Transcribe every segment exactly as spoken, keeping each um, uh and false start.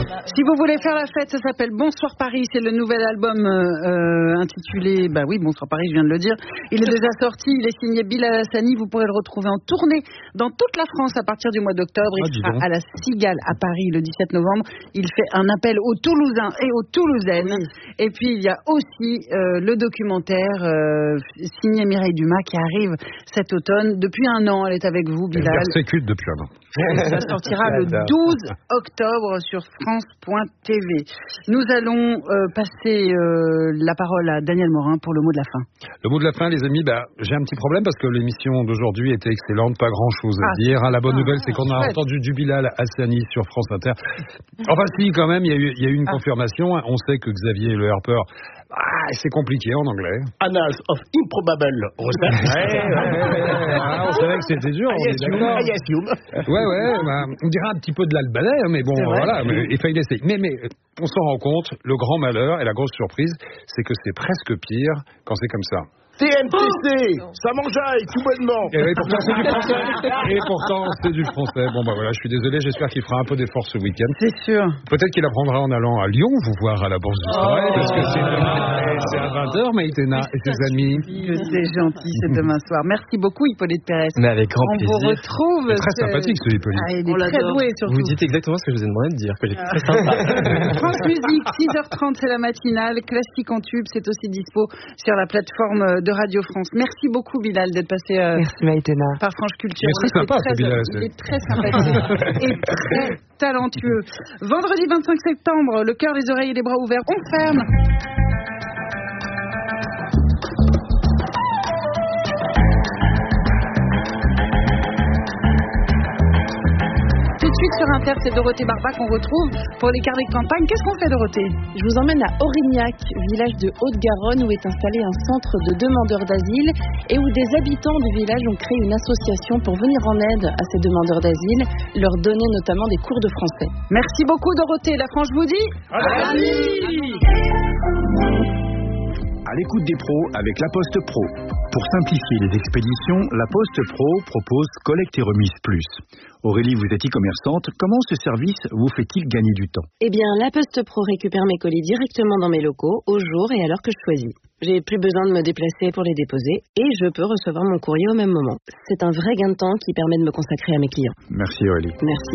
Si vous voulez faire la fête, ça s'appelle Bonsoir Paris. C'est le nouvel album euh, intitulé, bah oui, Bonsoir Paris, je viens de le dire. Il est déjà sorti, il est signé Bilal Hassani. Vous pourrez le retrouver en tournée dans toute la France à partir du mois d'octobre. Il sera à la Cigale à Paris le dix-sept novembre. Il fait un appel aux Toulousains et aux Toulousaines. Et puis il y a aussi euh, le documentaire euh, signé Mireille Dumas qui arrive cet automne. Depuis un an, elle est avec vous, Bilal. Elle persécute depuis un an. Ça sortira le douze octobre sur France point T V. Nous allons euh, passer euh, la parole à Daniel Morin pour le mot de la fin. Le mot de la fin, les amis, bah, j'ai un petit problème parce que l'émission d'aujourd'hui était excellente, pas grand-chose à ah, dire. Hein, la bonne ah, nouvelle, c'est qu'on a entendu du Bilal Hassani sur France Inter. Enfin si, quand même, il y a eu, il y a eu une ah. confirmation. On sait que Xavier Le Harper, ah, c'est compliqué en anglais. Annals of Improbable Research. Ouais, ouais, ouais, ouais. Ah, on savait que c'était dur, on est d'accord. I assume. Ouais, ouais, bah, on dirait un petit peu de l'albanais, hein, mais bon, voilà, mais, il fallait essayer. Mais, mais on s'en rend compte, le grand malheur et la grosse surprise, c'est que c'est presque pire quand c'est comme ça. T M T C, oh ça m'enjaille tout bonnement. Et oui, pourtant c'est du français. Et pourtant c'est du français. Bon bah voilà, je suis désolé, j'espère qu'il fera un peu d'effort ce week-end. C'est sûr. Peut-être qu'il apprendra en allant à Lyon vous voir à la Bourse du Travail, oh parce que c'est demain, c'est à vingt heures, Maïtena et ses amis. C'est gentil, c'est demain soir. Merci beaucoup Hippolyte Pérez. Mais avec grand On plaisir. vous retrouve. C'est très sympathique ce Hippolyte. Ah, il est très doué surtout. Vous dites exactement ce que je vous ai demandé de dire, que j'étais très sympa. France Musique, six heures trente, c'est la matinale. Classique en tube, c'est aussi dispo sur la plateforme de Radio France. Merci beaucoup Bilal d'être passé euh, Merci Maïtena. par France Culture. Il est très sympa très, ce Bilal. Il est très sympathique et très talentueux. Vendredi vingt-cinq septembre, le cœur, les oreilles et les bras ouverts, on ferme. Sur Inter, c'est Dorothée Barba qu'on retrouve pour les carnets de campagne. Qu'est-ce qu'on fait, Dorothée? Je vous emmène à Aurignac, village de Haute-Garonne, où est installé un centre de demandeurs d'asile et où des habitants du village ont créé une association pour venir en aide à ces demandeurs d'asile, leur donner notamment des cours de français. Merci beaucoup, Dorothée. La France vous dit à À l'écoute des pros avec La Poste Pro. Pour simplifier les expéditions, La Poste Pro propose collecte et remise plus. Aurélie, vous êtes e-commerçante. Comment ce service vous fait-il gagner du temps? Eh bien, La Poste Pro récupère mes colis directement dans mes locaux, au jour et à l'heure que je choisis. J'ai plus besoin de me déplacer pour les déposer et je peux recevoir mon courrier au même moment. C'est un vrai gain de temps qui permet de me consacrer à mes clients. Merci Aurélie. Merci.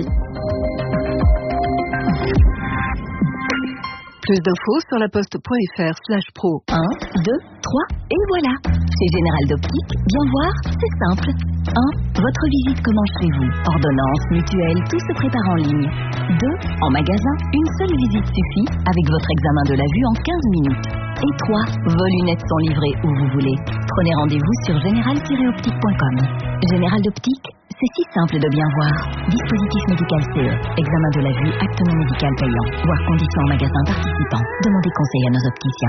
Plus d'infos sur laposte.fr slash pro. un, deux, trois, et voilà. Chez Général d'Optique, bien voir, c'est simple. un. Votre visite commence chez vous. Ordonnance, mutuelle, tout se prépare en ligne. deux. En magasin, une seule visite suffit avec votre examen de la vue en quinze minutes. Et trois. Vos lunettes sont livrées où vous voulez. Prenez rendez-vous sur général tiret optique point com. Général d'Optique, c'est si simple de bien voir. Dispositif médical C E, examen de la vue, acte non médical payant. Voir conditions en magasin participant. Demandez conseil à nos opticiens.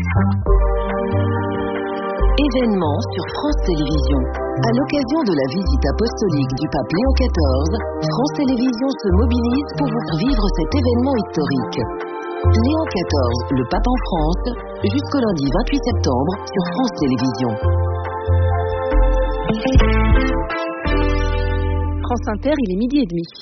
Événement sur France Télévisions. À l'occasion de la visite apostolique du pape Léon quatorze, France Télévisions se mobilise pour vous faire vivre cet événement historique. Léon quatorze, le pape en France, jusqu'au lundi vingt-huit septembre sur France Télévisions. France Inter, il est midi et demi.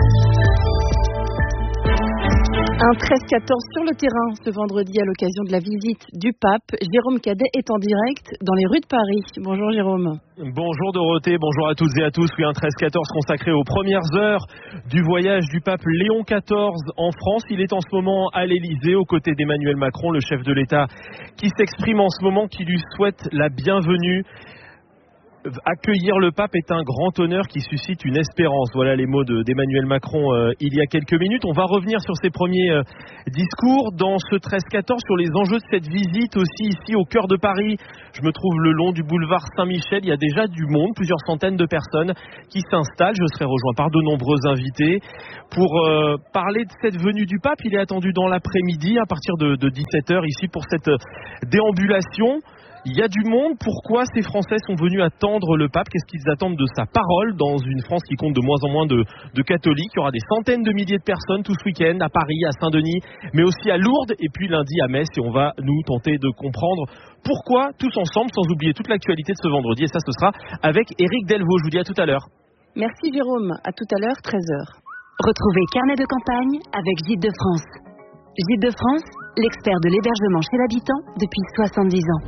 Un treize quatorze sur le terrain ce vendredi à l'occasion de la visite du pape. Jérôme Cadet est en direct dans les rues de Paris. Bonjour Jérôme. Bonjour Dorothée, bonjour à toutes et à tous. Oui, un treize quatorze consacré aux premières heures du voyage du pape Léon quatorze en France. Il est en ce moment à l'Élysée aux côtés d'Emmanuel Macron, le chef de l'État, qui s'exprime en ce moment, qui lui souhaite la bienvenue. Accueillir le pape est un grand honneur qui suscite une espérance. Voilà les mots de, d'Emmanuel Macron euh, il y a quelques minutes. On va revenir sur ses premiers euh, discours dans ce treize quatorze, sur les enjeux de cette visite aussi ici au cœur de Paris. Je me trouve le long du boulevard Saint-Michel. Il y a déjà du monde, plusieurs centaines de personnes qui s'installent. Je serai rejoint par de nombreux invités pour euh, parler de cette venue du pape. Il est attendu dans l'après-midi à partir de, de dix-sept heures ici pour cette déambulation. Il y a du monde. Pourquoi ces Français sont venus attendre le pape? Qu'est-ce qu'ils attendent de sa parole dans une France qui compte de moins en moins de, de catholiques? Il y aura des centaines de milliers de personnes tout ce week-end à Paris, à Saint-Denis, mais aussi à Lourdes et puis lundi à Metz. Et on va nous tenter de comprendre pourquoi tous ensemble, sans oublier toute l'actualité de ce vendredi. Et ça, ce sera avec Éric Delvaux. Je vous dis à tout à l'heure. Merci Jérôme. À tout à l'heure, treize heures. Retrouvez Carnet de campagne avec Gîtes de France. Gîtes de France, l'expert de l'hébergement chez l'habitant depuis soixante-dix ans.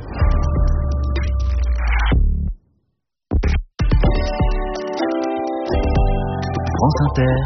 France Inter.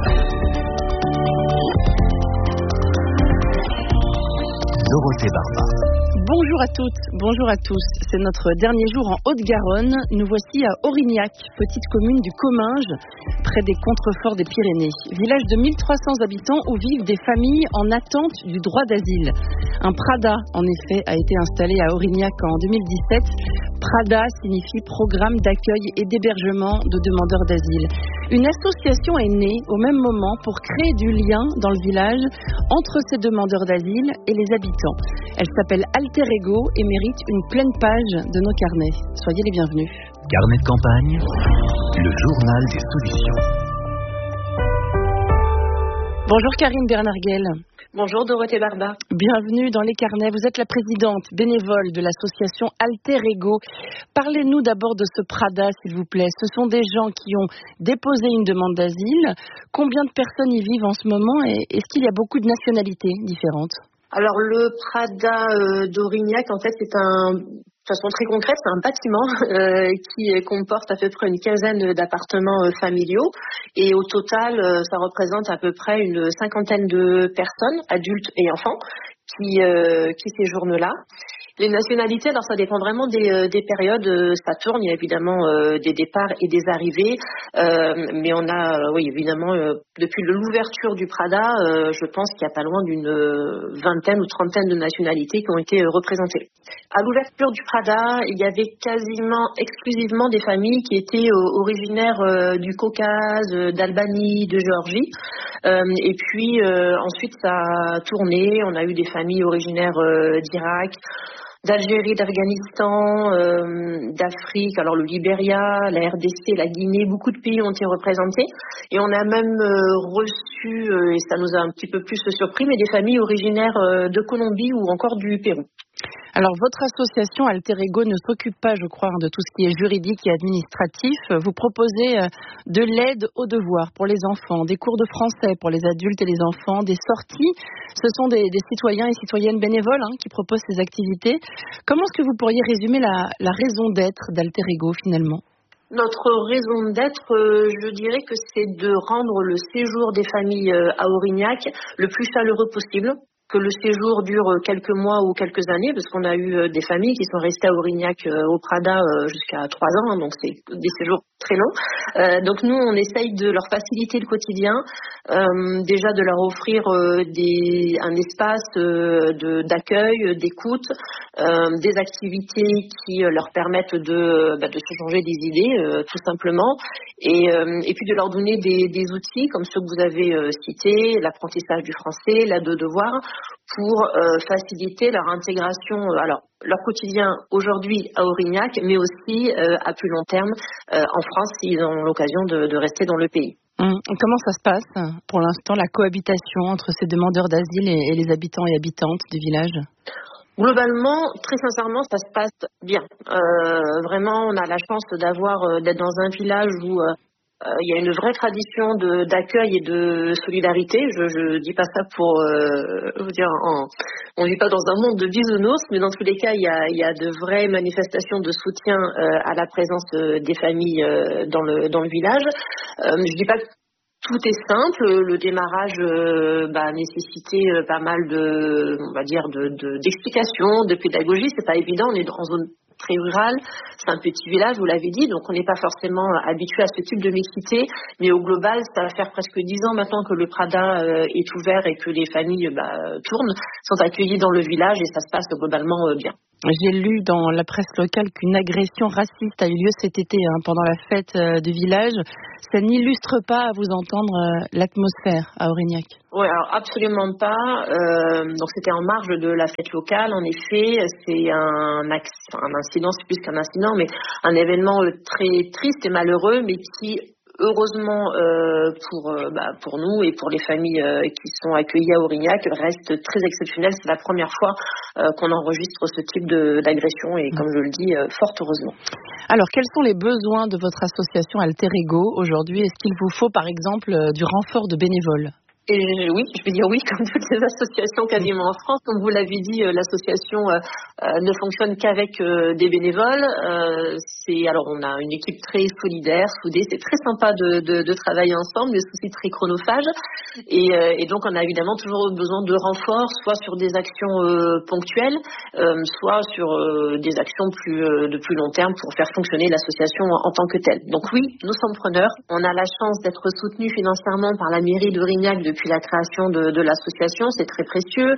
Dorothée Barba. Bonjour à toutes, bonjour à tous. C'est notre dernier jour en Haute-Garonne. Nous voici à Aurignac, petite commune du Comminges, près des contreforts des Pyrénées. Village de mille trois cents habitants où vivent des familles en attente du droit d'asile. Un Prada, en effet, a été installé à Aurignac en deux mille dix-sept. Prada signifie Programme d'accueil et d'hébergement de demandeurs d'asile. Une association est née au même moment pour créer du lien dans le village entre ces demandeurs d'asile et les habitants. Elle s'appelle Alter Ego et mérite une pleine page de nos carnets. Soyez les bienvenus. Carnet de campagne, le journal des solutions. Bonjour Karine Bernarguel. Bonjour Dorothée Barba. Bienvenue dans les carnets. Vous êtes la présidente bénévole de l'association Alter Ego. Parlez-nous d'abord de ce Prada, s'il vous plaît. Ce sont des gens qui ont déposé une demande d'asile. Combien de personnes y vivent en ce moment et est-ce qu'il y a beaucoup de nationalités différentes ? Alors le Prada euh, d'Aurignac, en fait, c'est un... De façon très concrète, c'est un bâtiment euh, qui comporte à peu près une quinzaine d'appartements euh, familiaux et au total, euh, ça représente à peu près une cinquantaine de personnes, adultes et enfants, qui, euh, qui séjournent là. Les nationalités, alors ça dépend vraiment des, euh, des périodes, euh, ça tourne, il y a évidemment euh, des départs et des arrivées, euh, mais on a, euh, oui évidemment, euh, depuis l'ouverture du Prada, euh, je pense qu'il y a pas loin d'une euh, vingtaine ou trentaine de nationalités qui ont été euh, représentées. À l'ouverture du Prada, il y avait quasiment exclusivement des familles qui étaient euh, originaires euh, du Caucase, euh, d'Albanie, de Géorgie, euh, et puis euh, ensuite ça a tourné, on a eu des familles originaires euh, d'Irak, d'Algérie, d'Afghanistan, euh, d'Afrique, alors le Libéria, la R D C, la Guinée, beaucoup de pays ont été représentés et on a même euh, reçu, euh, et ça nous a un petit peu plus surpris, mais des familles originaires euh, de Colombie ou encore du Pérou. Alors, votre association Alter Ego ne s'occupe pas, je crois, de tout ce qui est juridique et administratif. Vous proposez de l'aide aux devoirs pour les enfants, des cours de français pour les adultes et les enfants, des sorties. Ce sont des, des citoyens et citoyennes bénévoles hein, qui proposent ces activités. Comment est-ce que vous pourriez résumer la, la raison d'être d'Alter Ego, finalement ? Notre raison d'être, euh, je dirais que c'est de rendre le séjour des familles euh, à Aurignac le plus chaleureux possible. Que le séjour dure quelques mois ou quelques années, parce qu'on a eu des familles qui sont restées à Aurignac au Prada jusqu'à trois ans, donc c'est des séjours très longs. Euh, donc nous, on essaye de leur faciliter le quotidien, euh, déjà de leur offrir euh, des, un espace euh, de, d'accueil, d'écoute, euh, des activités qui leur permettent de, bah, de se changer des idées, euh, tout simplement, et, euh, et puis de leur donner des, des outils comme ceux que vous avez euh, cités, l'apprentissage du français, l'aide aux devoirs, pour euh, faciliter leur intégration, euh, alors leur quotidien aujourd'hui à Aurignac, mais aussi euh, à plus long terme euh, en France s'ils ont l'occasion de, de rester dans le pays. Hum, comment ça se passe pour l'instant, la cohabitation entre ces demandeurs d'asile et, et les habitants et habitantes du village ? Globalement, très sincèrement, ça se passe bien. Euh, vraiment, on a la chance d'avoir euh, d'être dans un village où euh, Euh, il y a une vraie tradition de, d'accueil et de solidarité. Je ne dis pas ça pour euh, vous dire, en, on ne vit pas dans un monde de bisounours, mais dans tous les cas, il y a, il y a de vraies manifestations de soutien euh, à la présence euh, des familles euh, dans, le, dans le village. Euh, je ne dis pas que tout est simple. Le démarrage euh, bah, nécessitait euh, pas mal de, on va dire, de, de, d'explications, de pédagogie. C'est pas évident. On est en zone très rural, c'est un petit village, vous l'avez dit, donc on n'est pas forcément habitué à ce type de mixité, mais au global, ça va faire presque dix ans maintenant que le Prada euh, est ouvert et que les familles bah, tournent, sont accueillies dans le village et ça se passe globalement euh, bien. J'ai lu dans la presse locale qu'une agression raciste a eu lieu cet été hein, pendant la fête euh, du village. Ça n'illustre pas, à vous entendre, euh, l'atmosphère à Aurignac. Oui, alors absolument pas. Euh, donc c'était en marge de la fête locale. En effet, c'est un, un incident, c'est plus qu'un incident, mais un événement très triste et malheureux, mais qui heureusement euh, pour euh, bah, pour nous et pour les familles euh, qui sont accueillies à Aurignac, reste très exceptionnel. C'est la première fois euh, qu'on enregistre ce type de, d'agression et comme je le dis, euh, fort heureusement. Alors, quels sont les besoins de votre association Alter Ego aujourd'hui? Est-ce qu'il vous faut, par exemple, euh, du renfort de bénévoles? Et oui, je vais dire oui, comme toutes les associations quasiment en France. Comme vous l'avez dit, euh, l'association euh, euh, ne fonctionne qu'avec euh, des bénévoles. Euh, c'est alors on a une équipe très solidaire, soudée. C'est très sympa de, de, de travailler ensemble, mais c'est aussi très chronophage. Et, euh, et donc on a évidemment toujours besoin de renforts, soit sur des actions euh, ponctuelles, euh, soit sur euh, des actions plus euh, de plus long terme pour faire fonctionner l'association en, en tant que telle. Donc oui, nous sommes preneurs. On a la chance d'être soutenus financièrement par la mairie d'Aurignac depuis la création de, de l'association, c'est très précieux.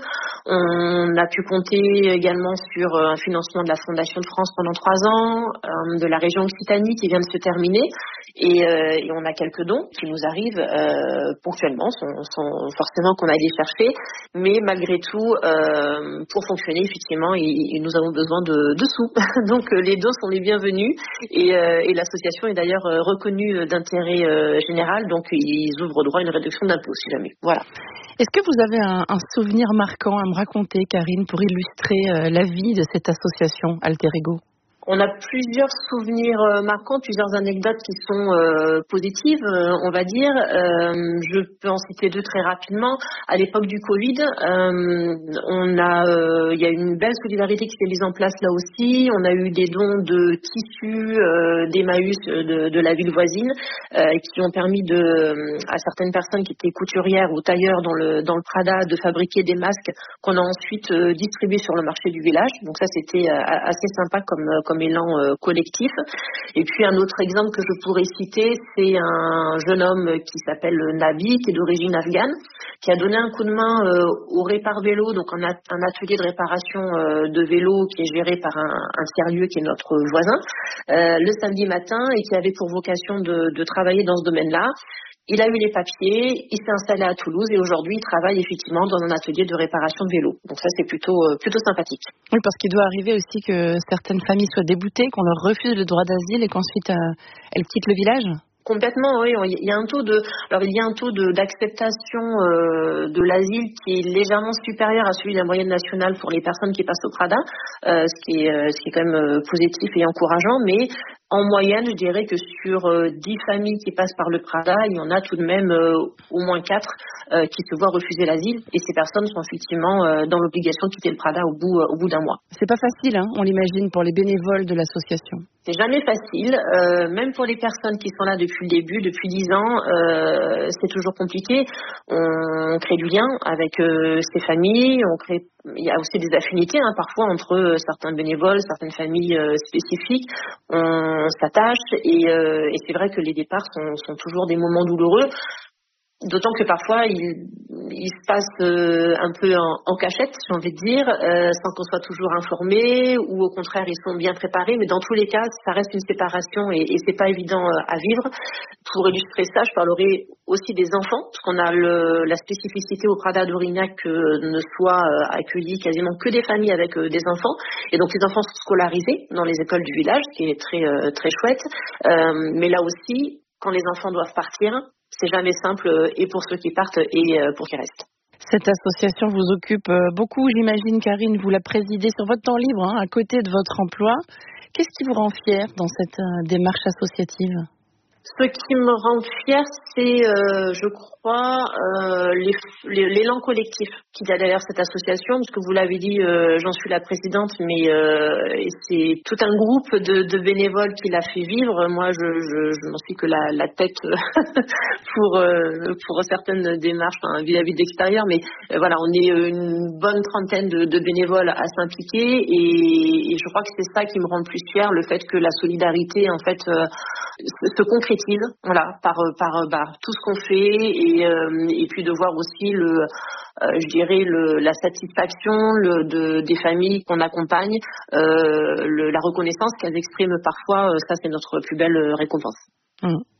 On a pu compter également sur un financement de la Fondation de France pendant trois ans, euh, de la région Occitanie qui vient de se terminer, et, euh, et on a quelques dons qui nous arrivent euh, ponctuellement, sans, sans forcément qu'on aille les chercher, mais malgré tout, euh, pour fonctionner effectivement, et, et nous avons besoin de, de sous. Donc les dons sont les bienvenus, et, euh, et l'association est d'ailleurs reconnue d'intérêt euh, général, donc ils ouvrent droit à une réduction d'impôt si jamais. Voilà. Est-ce que vous avez un, un souvenir marquant à me raconter, Karine, pour illustrer euh, la vie de cette association Alter Ego? On a plusieurs souvenirs euh, marquants, plusieurs anecdotes qui sont euh, positives, euh, on va dire. Euh, je peux en citer deux très rapidement. À l'époque du Covid, euh, on a, euh, il y a une belle solidarité qui s'est mise en place là aussi. On a eu des dons de tissus euh, d'Emmaüs de, de la ville voisine euh, qui ont permis de, à certaines personnes qui étaient couturières ou tailleurs dans le dans le Prada de fabriquer des masques qu'on a ensuite euh, distribués sur le marché du village. Donc ça, c'était euh, assez sympa comme comme élan euh, collectif. Et puis un autre exemple que je pourrais citer, c'est un jeune homme qui s'appelle Nabi, qui est d'origine afghane, qui a donné un coup de main euh, au Répar Vélo, donc un, a- un atelier de réparation euh, de vélos qui est géré par un, un tiers-lieu qui est notre voisin, euh, le samedi matin, et qui avait pour vocation de, de travailler dans ce domaine-là. Il a eu les papiers, il s'est installé à Toulouse et aujourd'hui il travaille effectivement dans un atelier de réparation de vélos. Donc ça c'est plutôt euh, plutôt sympathique. Oui, parce qu'il doit arriver aussi que certaines familles soient déboutées, qu'on leur refuse le droit d'asile et qu'ensuite euh, elles quittent le village. Complètement, oui. Il y a un taux de, alors il y a un taux de d'acceptation euh, de l'asile qui est légèrement supérieur à celui de la moyenne nationale pour les personnes qui passent au Prada, euh, ce qui est euh, ce qui est quand même euh, positif et encourageant. Mais en moyenne, je dirais que sur euh, dix familles qui passent par le Prada, il y en a tout de même euh, au moins quatre euh, qui se voient refuser l'asile, et ces personnes sont effectivement euh, dans l'obligation de quitter le Prada au bout euh, au bout d'un mois. C'est pas facile, hein, on l'imagine, pour les bénévoles de l'association. C'est jamais facile, euh, même pour les personnes qui sont là depuis le début, depuis dix ans, euh, c'est toujours compliqué. On crée du lien avec euh, ces familles, on crée, il y a aussi des affinités hein, parfois entre euh, certains bénévoles, certaines familles euh, spécifiques. On s'attache et, euh, et c'est vrai que les départs sont, sont toujours des moments douloureux. D'autant que parfois, il, il se passe euh, un peu en, en cachette, j'ai envie de dire, euh, sans qu'on soit toujours informé, ou au contraire, ils sont bien préparés. Mais dans tous les cas, ça reste une séparation et, et c'est pas évident euh, à vivre. Pour illustrer ça, je parlerai aussi des enfants, parce qu'on a le, la spécificité au Prada d'Aurignac que ne soient euh, accueillis quasiment que des familles avec euh, des enfants. Et donc, les enfants sont scolarisés dans les écoles du village, ce qui est très, euh, très chouette. Euh, mais là aussi, quand les enfants doivent partir, c'est jamais simple et pour ceux qui partent et pour qui restent. Cette association vous occupe beaucoup, j'imagine, Karine, vous la présidez sur votre temps libre, hein, à côté de votre emploi. Qu'est-ce qui vous rend fière dans cette euh, démarche associative ? Ce qui me rend fière, c'est, euh, je crois, euh, les, les, l'élan collectif qu'il y a derrière cette association, parce que vous l'avez dit, euh, j'en suis la présidente, mais euh, c'est tout un groupe de, de bénévoles qui l'a fait vivre. Moi, je, je, je n'en suis que la, la tête pour, euh, pour certaines démarches hein, vis-à-vis de l'extérieur, mais euh, voilà, on est une bonne trentaine de, de bénévoles à s'impliquer, et, et je crois que c'est ça qui me rend le plus fière, le fait que la solidarité, en fait, euh, se, se concrétise. Voilà, par par bah, tout ce qu'on fait et euh, et puis de voir aussi le euh, je dirais le la satisfaction le de des familles qu'on accompagne, euh, le, la reconnaissance qu'elles expriment parfois, ça c'est notre plus belle récompense. Mmh.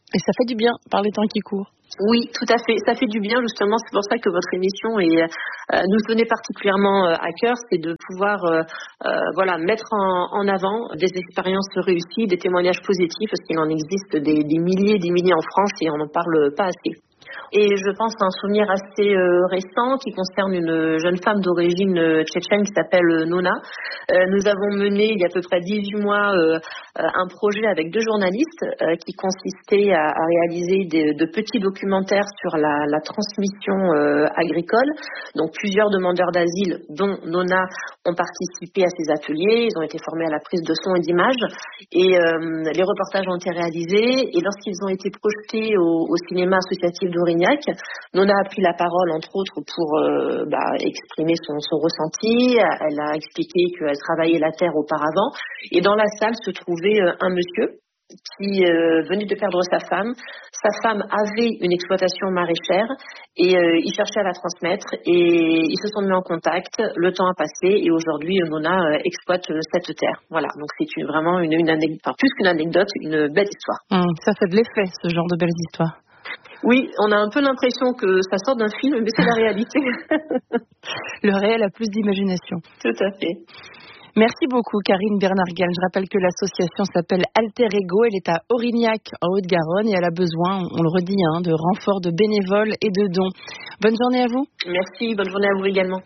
Et ça fait du bien par les temps qui courent. Oui, tout à fait. Ça fait du bien, justement. C'est pour ça que votre émission est, euh, nous tenait particulièrement euh, à cœur, c'est de pouvoir euh, euh, voilà, mettre en, en avant des expériences réussies, des témoignages positifs, parce qu'il en existe des, des milliers et des milliers en France et on n'en parle pas assez. Et je pense à un souvenir assez euh, récent qui concerne une jeune femme d'origine euh, tchétchène qui s'appelle euh, Nona. Euh, nous avons mené il y a à peu près dix-huit mois euh, un projet avec deux journalistes euh, qui consistait à, à réaliser des, de petits documentaires sur la, la transmission euh, agricole. Donc plusieurs demandeurs d'asile, dont Nona, ont participé à ces ateliers. Ils ont été formés à la prise de son et d'images. Et euh, les reportages ont été réalisés. Et lorsqu'ils ont été projetés au, au cinéma associatif d'Aurignac, Nona a pris la parole, entre autres, pour euh, bah, exprimer son, son ressenti. Elle a expliqué qu'elle travaillait la terre auparavant. Et dans la salle se trouvait un monsieur qui euh, venait de perdre sa femme. Sa femme avait une exploitation maraîchère et euh, il cherchait à la transmettre et ils se sont mis en contact. Le temps a passé et aujourd'hui Nona euh, exploite euh, cette terre. Voilà, donc c'est une, vraiment une, une anecdote, enfin, plus qu'une anecdote, une belle histoire. Mmh, ça fait de l'effet, ce genre de belles histoires. Oui, on a un peu l'impression que ça sort d'un film, mais c'est la réalité. Le réel a plus d'imagination. Tout à fait. Merci beaucoup Karine Bernard-Gall. Je rappelle que l'association s'appelle Alter Ego. Elle est à Aurignac en Haute-Garonne et elle a besoin, on le redit, hein, de renforts de bénévoles et de dons. Bonne journée à vous. Merci, bonne journée à vous également.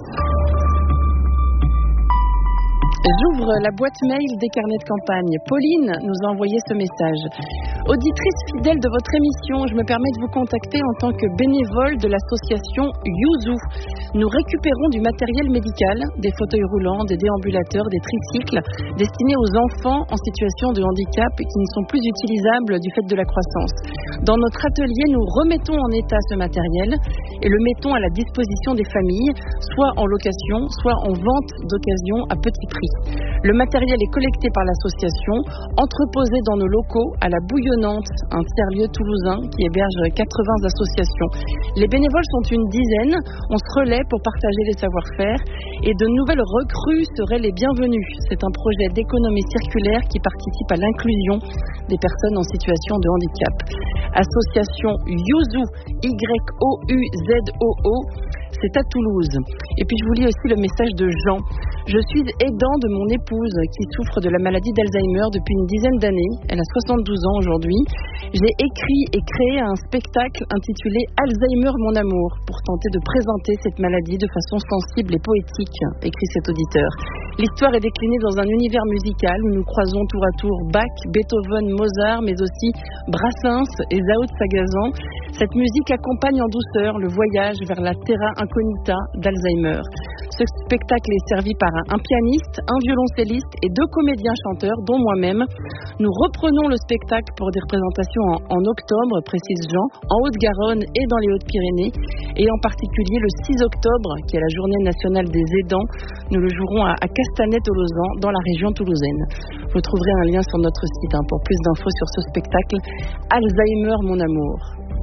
J'ouvre la boîte mail des carnets de campagne. Pauline nous a envoyé ce message. Auditrice fidèle de votre émission, je me permets de vous contacter en tant que bénévole de l'association Yuzu. Nous récupérons du matériel médical, des fauteuils roulants, des déambulateurs, des tricycles, destinés aux enfants en situation de handicap et qui ne sont plus utilisables du fait de la croissance. Dans notre atelier, nous remettons en état ce matériel et le mettons à la disposition des familles, soit en location, soit en vente d'occasion à petit prix. Le matériel est collecté par l'association, entreposé dans nos locaux à la Bouillonnante, un tiers-lieu toulousain qui héberge quatre-vingts associations. Les bénévoles sont une dizaine, on se relaie pour partager les savoir-faire et de nouvelles recrues seraient les bienvenues. C'est un projet d'économie circulaire qui participe à l'inclusion des personnes en situation de handicap. Association Yuzu, Y O U Z O O, c'est à Toulouse. Et puis je vous lis aussi le message de Jean. Je suis aidant de mon épouse qui souffre de la maladie d'Alzheimer depuis une dizaine d'années. Elle a soixante-douze ans aujourd'hui. J'ai écrit et créé un spectacle intitulé Alzheimer mon amour pour tenter de présenter cette maladie de façon sensible et poétique, écrit cet auditeur. L'histoire est déclinée dans un univers musical où nous croisons tour à tour Bach, Beethoven, Mozart, mais aussi Brassens et Zao de Sagazan. Cette musique accompagne en douceur le voyage vers la terra incognita d'Alzheimer. Ce spectacle est servi par un pianiste, un violoncelliste et deux comédiens-chanteurs, dont moi-même. Nous reprenons le spectacle pour des représentations en, en octobre, précise Jean, en Haute-Garonne et dans les Hautes-Pyrénées, et en particulier le six octobre, qui est la journée nationale des aidants. Nous le jouerons à, à Castanet-Tolosan, dans la région toulousaine. Vous trouverez un lien sur notre site hein, pour plus d'infos sur ce spectacle Alzheimer mon amour.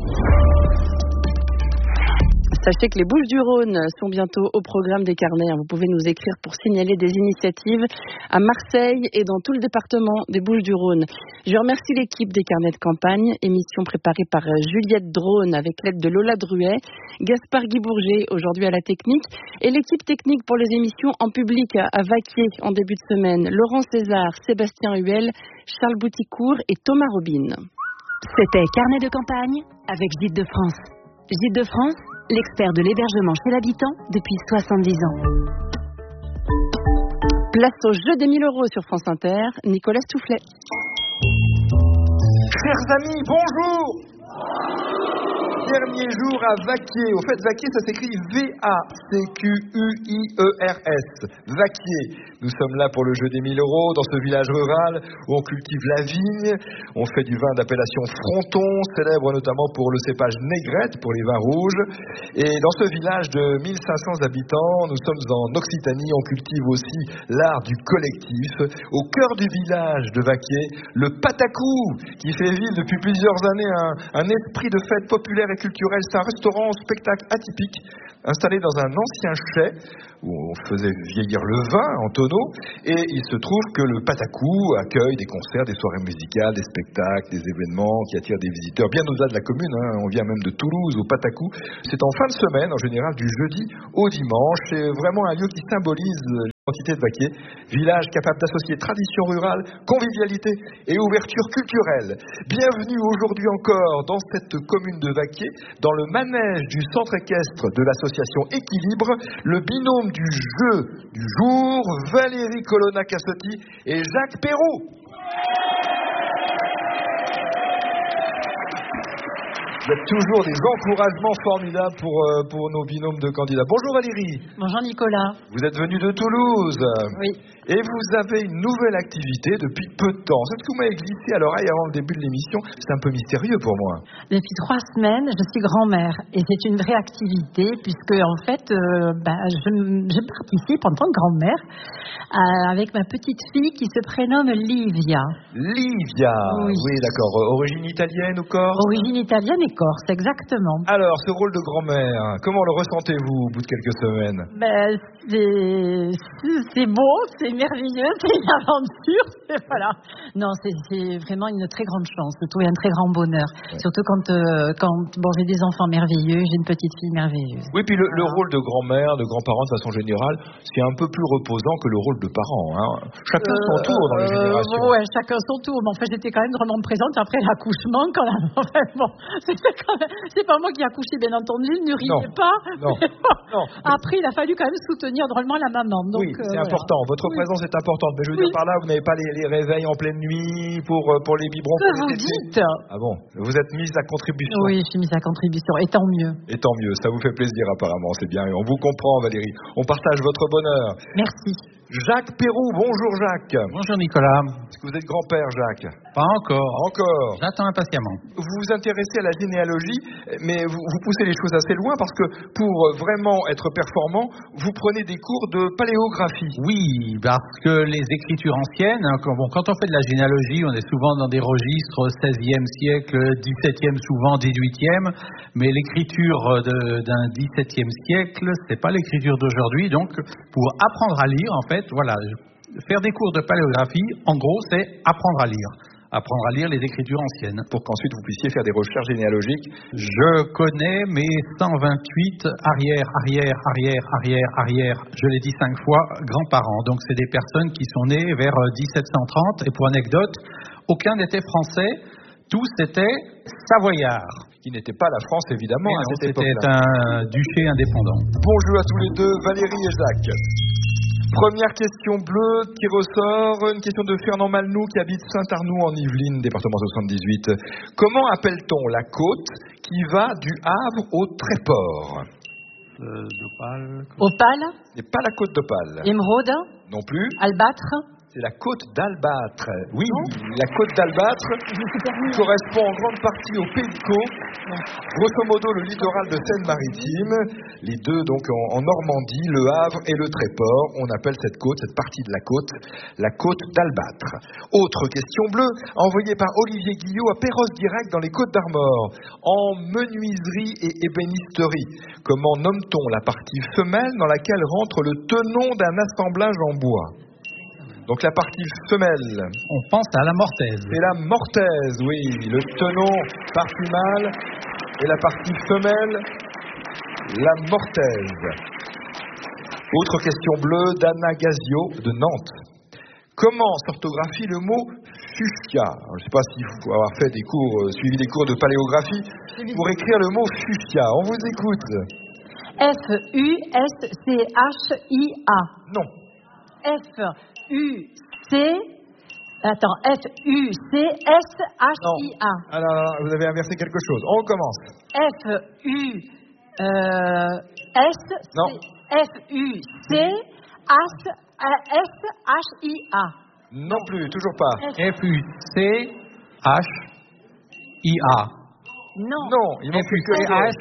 Sachez que les Bouches-du-Rhône sont bientôt au programme des carnets. Vous pouvez nous écrire pour signaler des initiatives à Marseille et dans tout le département des Bouches-du-Rhône. Je remercie l'équipe des carnets de campagne, émission préparée par Juliette Drone avec l'aide de Lola Druet, Gaspard Guy-Bourget aujourd'hui à la technique et l'équipe technique pour les émissions en public à Vaquier en début de semaine, Laurent César, Sébastien Huel, Charles Bouticourt et Thomas Robin. C'était Carnet de campagne avec Gîtes de France. Gîtes de France, l'expert de l'hébergement chez l'habitant depuis soixante-dix ans. Place au jeu des mille euros sur France Inter, Nicolas Soufflet. Chers amis, bonjour. Dernier jour à Vaquier. Au fait, Vaquier, ça s'écrit V A C Q U I E R S. Vaquier. Nous sommes là pour le jeu des mille euros, dans ce village rural où on cultive la vigne. On fait du vin d'appellation Fronton, célèbre notamment pour le cépage Négrette, pour les vins rouges. Et dans ce village de mille cinq cents habitants, nous sommes en Occitanie. On cultive aussi l'art du collectif. Au cœur du village de Vaquier, le patacou, qui fait vivre depuis plusieurs années un, un esprit de fête populaire culturel. C'est un restaurant au spectacle atypique, installé dans un ancien chai, où on faisait vieillir le vin en tonneaux, et il se trouve que le Patacou accueille des concerts, des soirées musicales, des spectacles, des événements qui attirent des visiteurs bien au-delà de la commune, hein. On vient même de Toulouse au Patacou. C'est en fin de semaine, en général du jeudi au dimanche. C'est vraiment un lieu qui symbolise l'identité de Vaquier, village capable d'associer tradition rurale, convivialité et ouverture culturelle. Bienvenue aujourd'hui encore dans cette commune de Vaquier, dans le manège du centre équestre de l'association Équilibre, le binôme du jeu du jour, Valérie Colonna-Cassotti et Jacques Perrault. Il y a toujours des encouragements formidables pour, euh, pour nos binômes de candidats. Bonjour Valérie. Bonjour Nicolas. Vous êtes venu de Toulouse. Oui. Et vous avez une nouvelle activité depuis peu de temps. C'est ce que vous m'avez glissé à l'oreille avant le début de l'émission. C'est un peu mystérieux pour moi. Depuis trois semaines, je suis grand-mère. Et c'est une vraie activité puisque, en fait, euh, bah, je, je participe en tant que grand-mère euh, avec ma petite fille qui se prénomme Livia. Livia. Oui, oui d'accord. Origine italienne ou corse? Origine italienne et corse, exactement. Alors, ce rôle de grand-mère, comment le ressentez-vous au bout de quelques semaines? Ben, c'est, c'est beau, c'est merveilleux, c'est une aventure, c'est, voilà. Non, c'est, c'est vraiment une très grande chance, surtout un très grand bonheur. Ouais. Surtout quand, euh, quand bon, j'ai des enfants merveilleux, j'ai une petite fille merveilleuse. Oui, puis le, le rôle de grand-mère, de grand-parent de façon générale, c'est un peu plus reposant que le rôle de parent. Hein. Chacun euh, son tour dans les euh, générations. Ouais, chacun son tour. Mais en fait, j'étais quand même vraiment présente après l'accouchement. Quand la... enfin, bon, c'était quand même... C'est pas moi qui ai accouché, bien entendu, ne riez pas. Non. non. Après, il a fallu quand même soutenir drôlement la maman. Donc, oui, c'est euh, important. Voilà. Votre oui. présence est importante. Mais je veux oui. dire par là, vous n'avez pas les, les réveils en pleine nuit pour, pour les biberons. Que vous dites? Ah bon? Vous êtes mise à contribution? Oui, je suis mise à contribution. Et tant mieux. Et tant mieux. Ça vous fait plaisir apparemment. C'est bien. Et on vous comprend, Valérie. On partage votre bonheur. Merci. Jacques Perrault. Bonjour, Jacques. Bonjour, Nicolas. Est-ce que vous êtes grand-père, Jacques? Pas encore. Encore. J'attends impatiemment. Vous vous intéressez à la généalogie, mais vous, vous poussez les choses assez loin parce que pour vraiment être performant, vous prenez des cours de paléographie. Oui, parce que les écritures anciennes, quand, bon, quand on fait de la généalogie, on est souvent dans des registres seizième siècle, dix-septième, souvent dix-huitième, mais l'écriture de, d'un dix-septième siècle, c'est pas l'écriture d'aujourd'hui. Donc, pour apprendre à lire, en fait, voilà, faire des cours de paléographie, en gros, c'est apprendre à lire. Apprendre à lire les écritures anciennes. Pour qu'ensuite vous puissiez faire des recherches généalogiques. Je connais mes cent vingt-huit arrière, arrière, arrière, arrière, arrière, je l'ai dit cinq fois, grands-parents. Donc c'est des personnes qui sont nées vers dix-sept cent trente. Et pour anecdote, aucun n'était français, tous étaient savoyards. Qui n'était pas la France, évidemment, à non, cette c'était époque-là. un duché indépendant. Bonjour à tous les deux, Valérie et Jacques. Première question bleue qui ressort, une question de Fernand Malnou qui habite Saint-Arnoux en Yvelines, département soixante-dix-huit. Comment appelle-t-on la côte qui va du Havre au Tréport? euh, d'Opale. Opale? C'est pas la côte d'Opale. Émeraude? Non plus. Albâtre? C'est la côte d'Albâtre. Oui, non. La côte d'Albâtre correspond en grande partie au Pays de Caux, grosso modo le littoral de Seine-Maritime, les deux donc en, en Normandie, le Havre et le Tréport. On appelle cette côte, cette partie de la côte, la côte d'Albâtre. Autre question bleue, envoyée par Olivier Guillot à Perros-Direct dans les Côtes d'Armor, en menuiserie et ébénisterie. Comment nomme-t-on la partie femelle dans laquelle rentre le tenon d'un assemblage en bois? Donc la partie femelle. On pense à la mortaise. C'est la mortaise, oui. Le tenon, partie mâle, et la partie femelle, la mortaise. Autre question bleue d'Anna Gazio de Nantes. Comment s'orthographie le mot fuchsia? Alors, je ne sais pas s'il faut avoir fait des cours, euh, suivi des cours de paléographie pour écrire le mot fuchsia. On vous écoute. F U S C H I A. Non. F U C Attends, F U C S H I A. Non. Alors, alors, vous avez inversé quelque chose. On recommence. F U euh, S Non. F U C S H I A. Non plus, toujours pas. F U C H I A. Non. Non, il manque que F U C H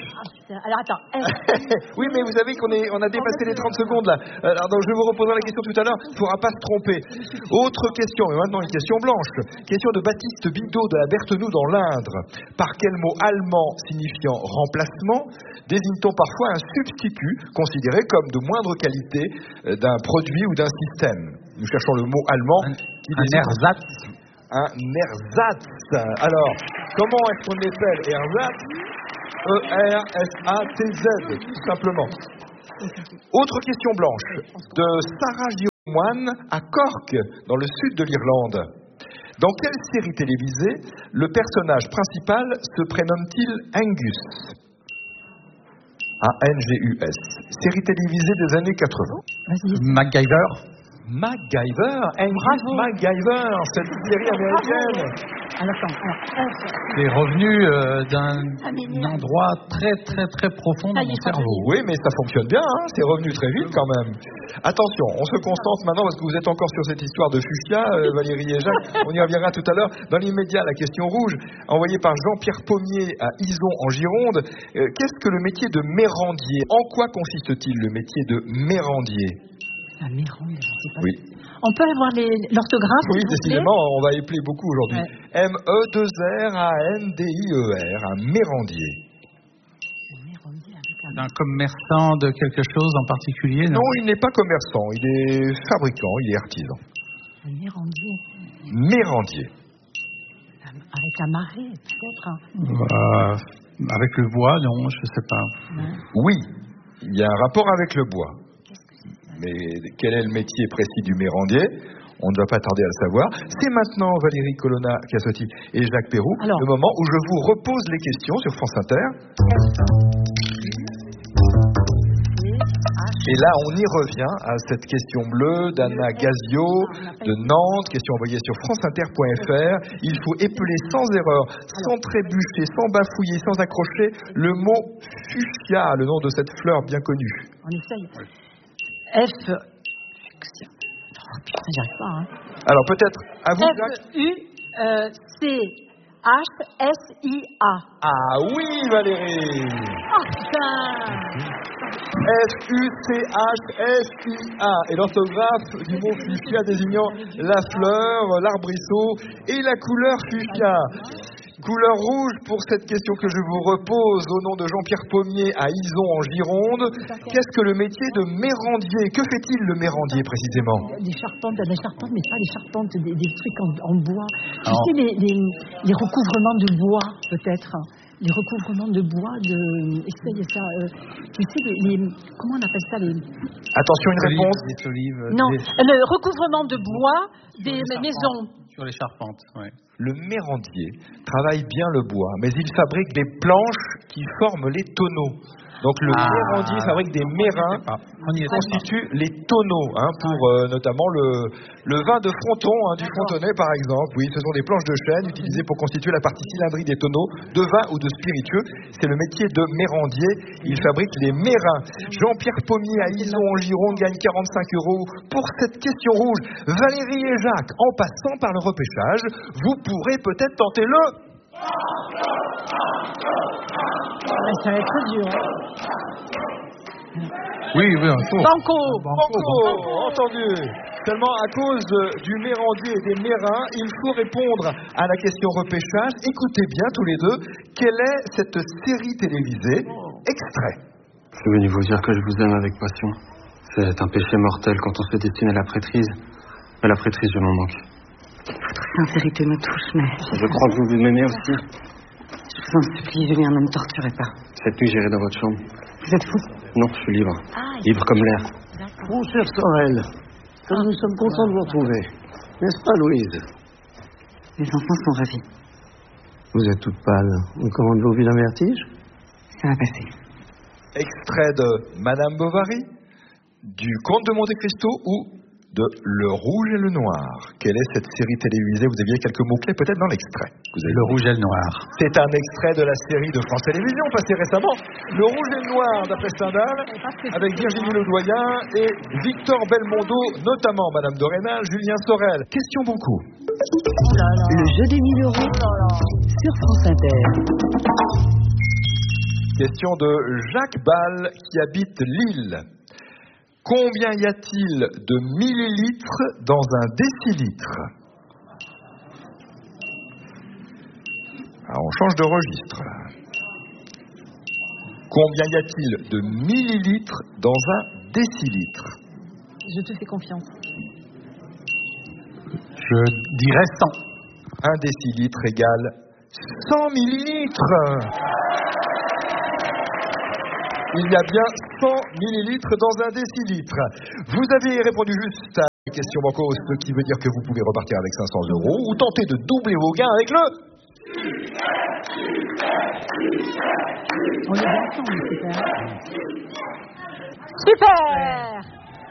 Alors attends. Oui, mais vous savez qu'on est, on a dépassé les trente secondes là. Alors donc, je vous reposerai la question tout à l'heure. Il ne faudra pas se tromper. Autre question, et maintenant une question blanche. Question de Baptiste Bidot de la Berthenoux dans l'Indre. Par quel mot allemand signifiant remplacement désigne-t-on parfois un substitut considéré comme de moindre qualité d'un produit ou d'un système? Nous cherchons le mot allemand. Un, qui un ersatz. Un ersatz. Alors, comment est-ce qu'on l'appelle ersatz? E R S A T Z, tout simplement. Autre question blanche, de Sarah Giromoine à Cork, dans le sud de l'Irlande. Dans quelle série télévisée le personnage principal se prénomme-t-il Angus? A N G U S. Série télévisée des années quatre-vingts. MacGyver. MacGyver, Angus MacGyver, cette série américaine. Alors, attends, c'est revenu euh, d'un endroit très très très profond dans mon cerveau. Oui, mais ça fonctionne bien, hein, c'est revenu très vite quand même. Attention, on se concentre maintenant parce que vous êtes encore sur cette histoire de fuchsia, euh, Valérie et Jacques. On y reviendra tout à l'heure. Dans l'immédiat, la question rouge, envoyée par Jean-Pierre Pommier à Ison en Gironde. Euh, qu'est-ce que le métier de mérandier? En quoi consiste-t-il le métier de mérandier? Un mérandier, je sais pas. Oui. On peut avoir l'orthographe? Oui, décidément, on va épeler beaucoup aujourd'hui. Ouais. M E deux R A N D I E R, un mérandier. Un mérandier avec un... un commerçant de quelque chose en particulier? Non, non, il n'est pas commerçant, il est fabricant, il est artisan. Un mérandier. Mérandier. Avec la marée, peut-être? euh, Avec le bois, non, je ne sais pas. Ouais. Oui, il y a un rapport avec le bois. Mais quel est le métier précis du mérandier? On ne va pas tarder à le savoir. C'est maintenant Valérie Colonna Cassotti et Jacques Perroux, alors, le moment où je vous repose les questions sur France Inter. Et là, on y revient à cette question bleue d'Anna Gazio de Nantes, question envoyée sur franceinter point F R. Il faut épeler sans erreur, sans trébucher, sans bafouiller, sans accrocher le mot fuchsia, le nom de cette fleur bien connue. On essaye. F. Oh putain, j'y arrive pas. Hein. Alors peut-être à vous, Jacques. F U C H S I A. Ah oui, Valérie. Oh putain. F U C H S I A. Et l'orthographe du mot fuchsia désignant la fleur, l'arbrisseau et la couleur fuchsia. Couleur rouge pour cette question que je vous repose au nom de Jean-Pierre Pommier à Ison en Gironde. Qu'est-ce que le métier de mérandier? Que fait-il le mérandier précisément? Des charpentes, des charpentes, mais pas des charpentes, des, des trucs en, en bois. Tu Alors... sais, les, les, les recouvrements de bois, peut-être. Les recouvrements de bois, de... Essaye ça. Euh, tu sais, les, les... Comment on appelle ça les... Attention, une olives, réponse. Des olives, non, des... le recouvrement de bois des maisons. Sur les charpentes, oui. Le mérandier travaille bien le bois, mais il fabrique des planches qui forment les tonneaux. Donc le ah, mérandier fabrique des mérins qui constituent les tonneaux, hein, pour euh, notamment le, le vin de Fronton, hein, du Frontonais par exemple. Oui, ce sont des planches de chêne utilisées pour constituer la partie cylindrique des tonneaux de vin ou de spiritueux. C'est le métier de mérandier. Il fabrique les mérins. Jean-Pierre Pommier à Ison en Gironde gagne quarante-cinq euros pour cette question rouge. Valérie et Jacques, en passant par le repêchage, vous pourrez peut-être tenter le... Ça va être dur. Hein. Oui, oui, un tour. Banco. Banco, Banco, entendu. Seulement à cause du mérandier et des mérins, il faut répondre à la question repêchage. Écoutez bien tous les deux, quelle est cette série télévisée? Extrait. Je suis venu vous dire que je vous aime avec passion. C'est un péché mortel quand on se destine à la prêtrise. Mais la prêtrise, je m'en manque. Votre sincérité me touche, mais... Je crois que vous m'aimez aussi. Je vous en supplie, Julien, ne me torturez pas. Cette nuit, j'irai dans votre chambre. Vous êtes fou? Non, je suis libre. Ah, libre comme l'air. Mon cher Sorel, comme nous sommes contents de vous retrouver. N'est-ce pas, Louise? Les enfants sont ravis. Vous êtes toute pâle. On commande vos vies d'un vertige? Ça va passer. Extrait de Madame Bovary, du Comte de Monte Cristo ou de Le Rouge et le Noir. Quelle est cette série télévisée? Vous aviez quelques mots-clés peut-être dans l'extrait. Vous avez Le Rouge et le Noir. C'est un extrait de la série de France Télévisions passée récemment. Le Rouge et le Noir d'après Stendhal, avec Virginie Ledoyen et Victor Belmondo, notamment Madame de Rênal, Julien Sorel. Question beaucoup. Le jeu des mille euros sur France Inter. Question de Jacques Ball qui habite Lille. Combien y a-t-il de millilitres dans un décilitre? Alors on change de registre. Combien y a-t-il de millilitres dans un décilitre? Je te fais confiance. Je dirais cent. Un décilitre égale cent millilitres. Il y a bien cent millilitres dans un décilitre. Vous avez répondu juste à la question banco, ce qui veut dire que vous pouvez repartir avec cinq cents euros ou tenter de doubler vos gains avec le... On est bien ensemble, super. Super.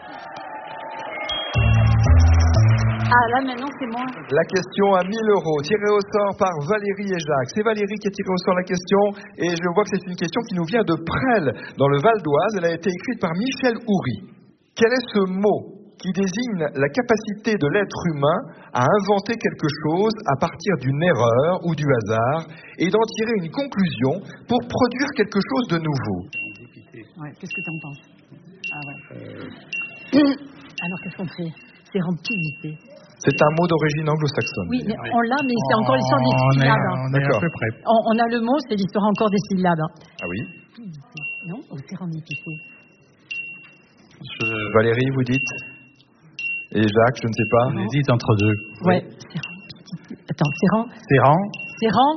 Ah là maintenant c'est moi. La question à mille euros, tirée au sort par Valérie et Jacques. C'est Valérie qui a tiré au sort la question et je vois que c'est une question qui nous vient de Presles, dans le Val d'Oise. Elle a été écrite par Michel Houry. Quel est ce mot qui désigne la capacité de l'être humain à inventer quelque chose à partir d'une erreur ou du hasard et d'en tirer une conclusion pour produire quelque chose de nouveau? Ouais, qu'est-ce que tu en penses? Ah ouais. Euh... Alors qu'est-ce qu'on fait? C'est rapidité. C'est un mot d'origine anglo-saxonne. Oui, mais on l'a, mais c'est encore l'histoire des on syllabes. Est, on est à peu près. On, on a le mot, c'est l'histoire encore des syllabes. Ah oui? Non, au sérendipité. Je... Valérie, vous dites? Et Jacques, je ne sais pas. J'hésite entre deux. Ouais. Oui. Attends, Séran. Séran. Séran.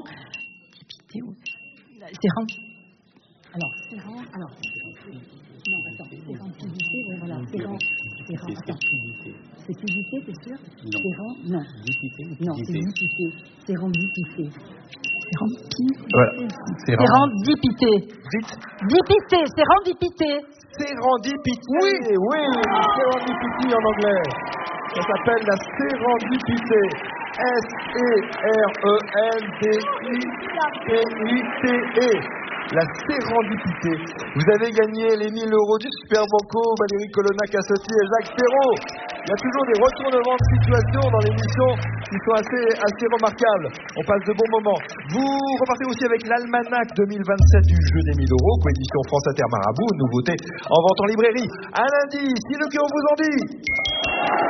Séran. Alors, Séran. Alors. Non, attends. Sérendipité, oui, voilà. Séran. Séran. Attends. C'est pudicité, t'es sûr? Non. Séran. Non. Dipité. Non, c'est dipité. Sérendipité. Sérendipité. Voilà. Sérendipité. Vite. Dipité. Sérendipité. Sérendipité. Oui, oui. Sérendipité en anglais. Ça s'appelle la sérendipité. S E R E N D I P I T E. La sérendipité. Vous avez gagné les mille euros du Super Banco, Valérie Colonna-Cassotti et Jacques Perrault. Il y a toujours des retournements de situation dans l'émission qui sont assez, assez remarquables. On passe de bons moments. Vous repartez aussi avec l'almanach deux mille vingt-sept du jeu des mille euros, coédition France Inter Marabout, une nouveauté en vente en librairie. Un lundi, si le cœur vous en dit.